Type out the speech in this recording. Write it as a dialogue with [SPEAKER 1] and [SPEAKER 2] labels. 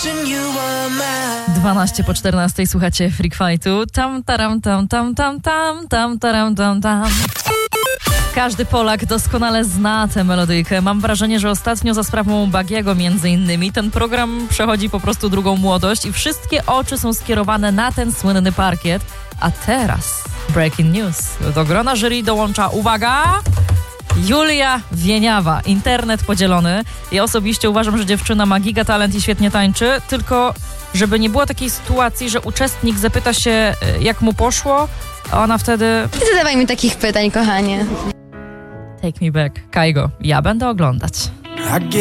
[SPEAKER 1] 12 po 14 słuchacie Freak Fightu. Tam taram tam tam tam tam tam taram tam tam. Każdy Polak doskonale zna tę melodyjkę. Mam wrażenie, że ostatnio za sprawą Bagiego między innymi ten program przechodzi po prostu drugą młodość i wszystkie oczy są skierowane na ten słynny parkiet. A teraz breaking news. Do grona jury dołącza, uwaga, Julia Wieniawa. Internet podzielony. Ja osobiście uważam, że dziewczyna ma giga talent i świetnie tańczy, tylko żeby nie było takiej sytuacji, że uczestnik zapyta się, jak mu poszło, a ona wtedy...
[SPEAKER 2] Nie zadawaj mi takich pytań, kochanie.
[SPEAKER 1] Take me back. Kaigo, ja będę oglądać.